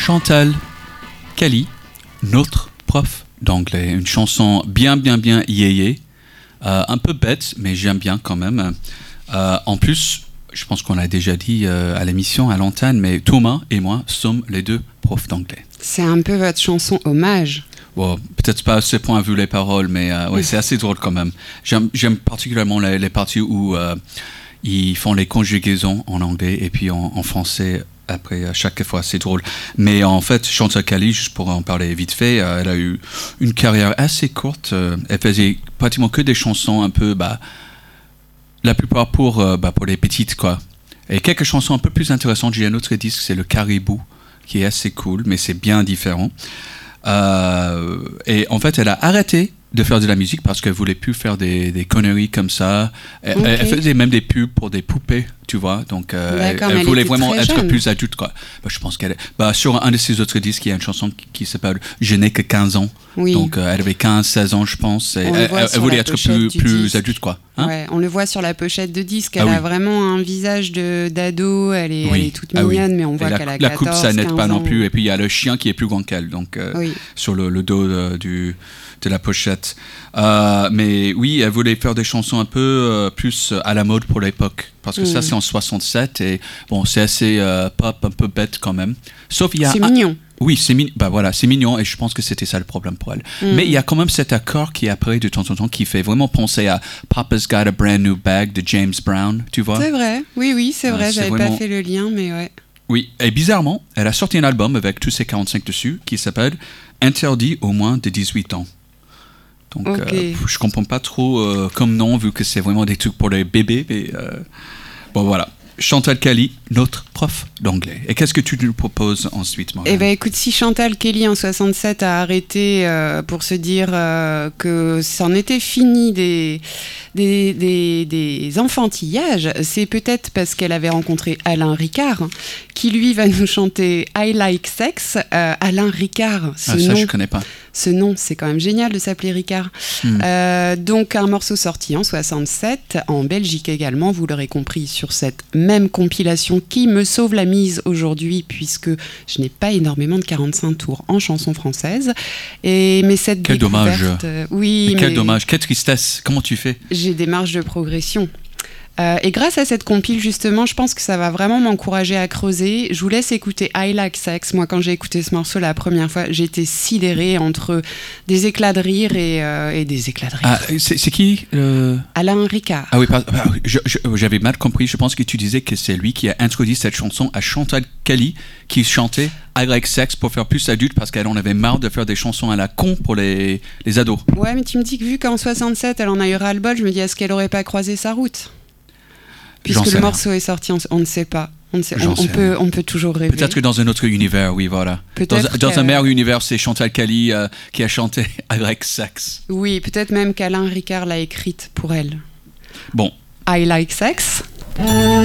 Chantal Kelly, notre prof d'anglais. Une chanson bien yéyé. Un peu bête, mais j'aime bien quand même. En plus, je pense qu'on l'a déjà dit à l'émission, à l'antenne, mais Thomas et moi sommes les deux profs d'anglais. C'est un peu votre chanson hommage. Bon, peut-être pas à ce point vu les paroles, mais ouais, c'est assez drôle quand même. J'aime particulièrement les parties où ils font les conjugaisons en anglais et puis en français après chaque fois, c'est drôle. Mais en fait, Chantal Kelly, juste pour en parler vite fait, elle a eu une carrière assez courte. Elle faisait pratiquement que des chansons un peu, la plupart pour les petites, quoi. Et quelques chansons un peu plus intéressantes. J'ai un autre disque, c'est Le Caribou, qui est assez cool, mais c'est bien différent. Et en fait, elle a arrêté de faire de la musique parce qu'elle voulait plus faire des conneries comme ça. Elle faisait même des pubs pour des poupées, tu vois. Donc, elle voulait vraiment être jeune. Plus adulte, quoi. Je pense qu'elle sur un de ses autres disques, il y a une chanson qui s'appelle « Je n'ai que 15 ans ». Oui. Donc, elle avait 15-16 ans, je pense. Et elle voulait être plus adulte, quoi. Hein? Ouais, on le voit sur la pochette de disque. Elle a vraiment un visage d'ado. Elle est toute mignonne, mais on voit qu'elle a 14, 15 ans. La coupe, ça n'aide pas non plus. Et puis, il y a le chien qui est plus grand qu'elle. Donc, sur le dos de la pochette. Mais oui, elle voulait faire des chansons un peu plus à la mode pour l'époque. Parce que ça, c'est en 67. Et bon, c'est assez pop, un peu bête quand même. Sauf il y a... C'est mignon. Oui, c'est mignon et je pense que c'était ça le problème pour elle. Mais il y a quand même cet accord qui apparaît de temps en temps qui fait vraiment penser à Papa's Got a Brand New Bag de James Brown, tu vois. C'est vrai, oui, c'est vrai, j'avais pas fait le lien, mais ouais. Oui, et bizarrement, elle a sorti un album avec tous ses 45 dessus qui s'appelle Interdit aux moins de 18 ans. Donc, je comprends pas trop comme nom, vu que c'est vraiment des trucs pour les bébés, mais bon, voilà. Chantal Kelly, notre prof d'anglais. Et qu'est-ce que tu nous proposes ensuite, Morgane ? Eh bien, écoute, si Chantal Kelly, en 67, a arrêté pour se dire que c'en était fini des enfantillages, c'est peut-être parce qu'elle avait rencontré Alain Ricard, qui, lui, va nous chanter « I Like Sex ». Alain Ricard, ça, je connais pas. Ce nom, c'est quand même génial de s'appeler Ricard. Donc, un morceau sorti en 67, en Belgique également, vous l'aurez compris, sur cette même compilation qui me sauve la mise aujourd'hui, puisque je n'ai pas énormément de 45 tours en chanson française. Mais cette quel découverte... dommage. Oui, quel dommage, quelle tristesse. Comment tu fais ? J'ai des marges de progression. Et grâce à cette compile, justement, je pense que ça va vraiment m'encourager à creuser. Je vous laisse écouter I Like Sex. Moi, quand j'ai écouté ce morceau la première fois, j'étais sidérée entre des éclats de rire et des éclats de rire. Ah, c'est qui Alain Ricard. Ah oui, j'avais mal compris. Je pense que tu disais que c'est lui qui a introduit cette chanson à Chantal Kelly, qui chantait I Like Sex pour faire plus adulte parce qu'elle en avait marre de faire des chansons à la con pour les ados. Ouais, mais tu me dis que vu qu'en 67, elle en a eu ras-le-bol, je me dis, est-ce qu'elle aurait pas croisé sa route ? Puisque le morceau est sorti, on ne sait pas. On peut toujours rêver. Peut-être que dans un autre univers, oui, voilà. Dans un meilleur univers, c'est Chantal Kelly qui a chanté I Like Sex. Oui, peut-être même qu'Alain Ricard l'a écrite pour elle. Bon. I Like Sex.